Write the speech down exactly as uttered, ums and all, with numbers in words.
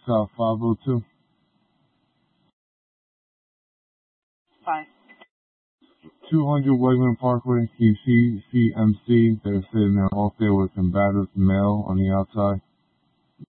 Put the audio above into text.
South five oh two. Fine. two hundred Wegman Parkway, you see C M C. They're sitting there off there with some battered mail on the outside.